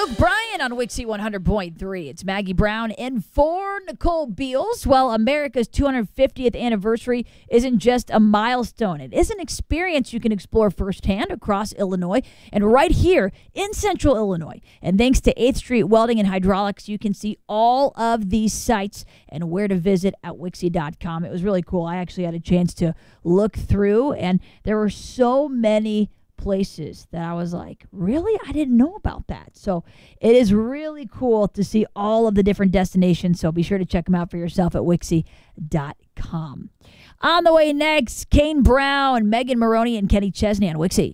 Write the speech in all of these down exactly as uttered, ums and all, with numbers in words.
Luke Bryan on Wixie one hundred point three. It's Maggie Brown in for Nicole Beals. Well, America's two hundred fiftieth anniversary isn't just a milestone. It is an experience you can explore firsthand across Illinois and right here in Central Illinois. And thanks to eighth Street Welding and Hydraulics, you can see all of these sites and where to visit at Wixie dot com. It was really cool. I actually had a chance to look through, and there were so many places that I was like, really? I didn't know about that. So it is really cool to see all of the different destinations. So be sure to check them out for yourself at Wixie dot com. On the way next, Kane Brown, Megan Maroney, and Kenny Chesney on Wixie.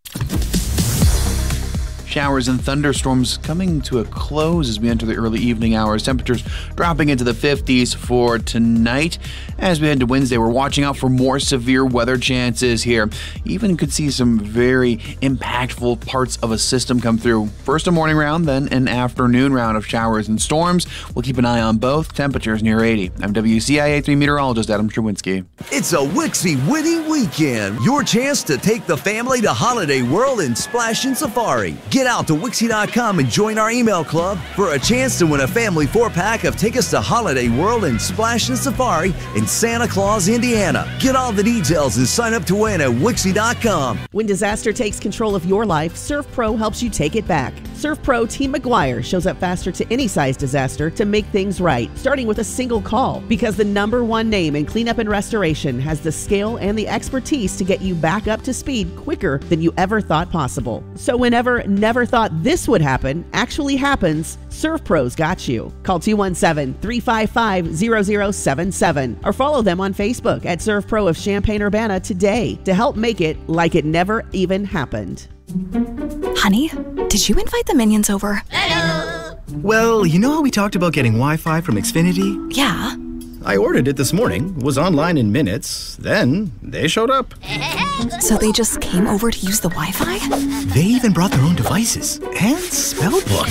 Showers and thunderstorms coming to a close as we enter the early evening hours. Temperatures dropping into the fifties for tonight. As we head to Wednesday, we're watching out for more severe weather chances here. Even could see some very impactful parts of a system come through. First a morning round, then an afternoon round of showers and storms. We'll keep an eye on both. Temperatures near eighty. I'm W C I A three meteorologist Adam Sherwinski. It's a Wixie winning weekend. Your chance to take the family to Holiday World and Splash and Safari. Get out to Wixie dot com and join our email club for a chance to win a family four-pack of tickets to Holiday World and Splash and Safari in Santa Claus, Indiana. Get all the details and sign up to win at Wixie dot com. When disaster takes control of your life, ServPro helps you take it back. ServPro Team McGuire shows up faster to any size disaster to make things right, starting with a single call. Because the number one name in cleanup and restoration has the skill and the expertise to get you back up to speed quicker than you ever thought possible. So whenever never thought this would happen actually happens, ServPro's got you. Call two one seven, three five five, zero zero seven seven or follow them on Facebook at ServPro of Champaign-Urbana today to help make it like it never even happened. Honey, did you invite the minions over? Hello. Well, you know how we talked about getting Wi-Fi from Xfinity? Yeah. I ordered it this morning, was online in minutes, then they showed up. So they just came over to use the Wi-Fi? They even brought their own devices and spell book.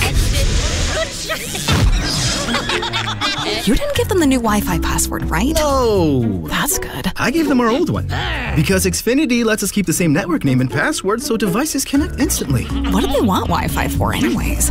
You didn't give them the new Wi-Fi password, right? No. That's good. I gave them our old one. Because Xfinity lets us keep the same network name and password so devices connect instantly. What do they want Wi-Fi for anyways?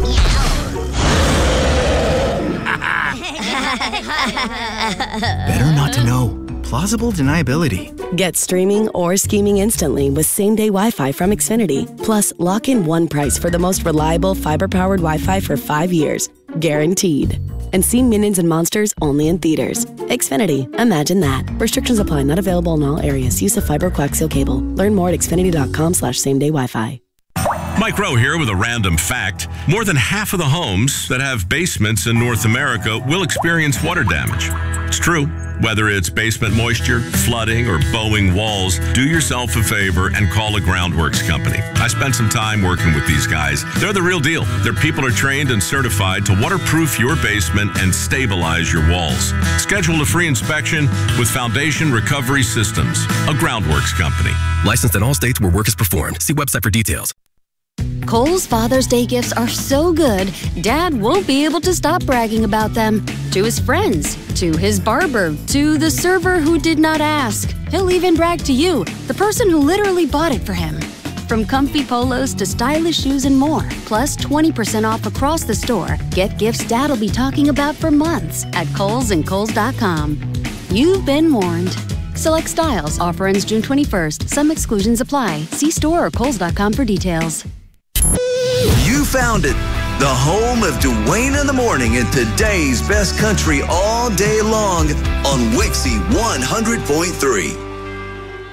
Better not to know. Plausible deniability. Get streaming or scheming instantly with same-day Wi-Fi from Xfinity. Plus, lock in one price for the most reliable fiber-powered Wi-Fi for five years. Guaranteed. And see Minions and Monsters only in theaters. Xfinity. Imagine that. Restrictions apply. Not available in all areas. Use of fiber coaxial cable. Learn more at xfinity dot com slash same day Wi-Fi. Mike Rowe here with a random fact. More than half of the homes that have basements in North America will experience water damage. It's true. Whether it's basement moisture, flooding, or bowing walls, do yourself a favor and call a Groundworks company. I spent some time working with these guys. They're the real deal. Their people are trained and certified to waterproof your basement and stabilize your walls. Schedule a free inspection with Foundation Recovery Systems, a Groundworks company. Licensed in all states where work is performed. See website for details. Kohl's Father's Day gifts are so good, Dad won't be able to stop bragging about them. To his friends, to his barber, to the server who did not ask. He'll even brag to you, the person who literally bought it for him. From comfy polos to stylish shoes and more, plus twenty percent off across the store. Get gifts Dad'll be talking about for months at Kohl's and Kohl's dot com. You've been warned. Select styles. Offer ends June twenty-first. Some exclusions apply. See store or Kohl's dot com for details. You found it. The home of Dwayne in the Morning and today's best country all day long on Wixie one hundred point three.